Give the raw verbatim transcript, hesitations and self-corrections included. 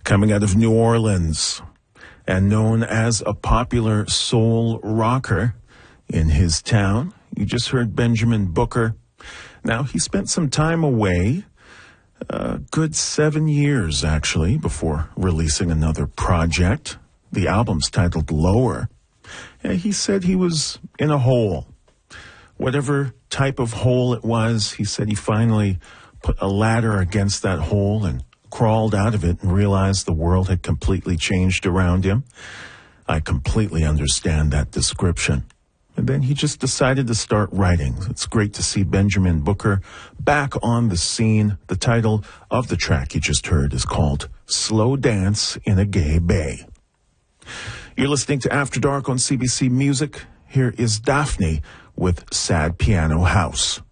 coming out of New Orleans and known as a popular soul rocker in his town. You just heard Benjamin Booker. Now, he spent some time away, a good seven years actually, before releasing another project. The album's titled Lower. And he said he was in a hole. Whatever type of hole it was, he said he finally put a ladder against that hole and crawled out of it and realized the world had completely changed around him. I completely understand that description. And then he just decided to start writing. It's great to see Benjamin Booker back on the scene. The title of the track you just heard is called Slow Dance in a Gay Bay. You're listening to After Dark on C B C Music. Here is Daphne with Sad Piano House.